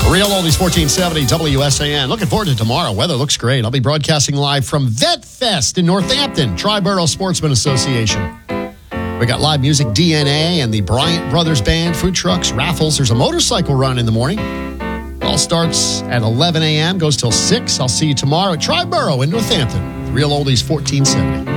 Real Oldies 1470 WSAN. Looking forward to tomorrow. Weather looks great. I'll be broadcasting live from Vet Fest in Northampton, Triborough Sportsman Association. We got live music, DNA, and the Bryant Brothers Band, food trucks, raffles. There's a motorcycle run in the morning. All starts at 11 a.m., goes till 6. I'll see you tomorrow at Triborough in Northampton. Real Oldies 1470.